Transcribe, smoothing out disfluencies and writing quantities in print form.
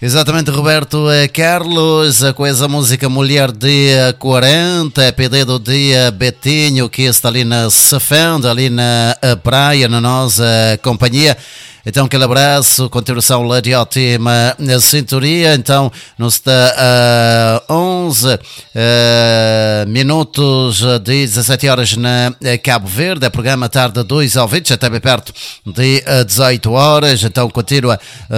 Exatamente, Roberto Carlos, com essa música Mulher de 40, pedido de Betinho, que está ali na Safanda, ali na praia, na nossa companhia. Então, aquele abraço, continuação lá de ótima sintonia. Então, nos está 11 minutos de 17 horas na Cabo Verde. É programa Tarde 2 ouvintes, até bem perto de 18 horas. Então, continua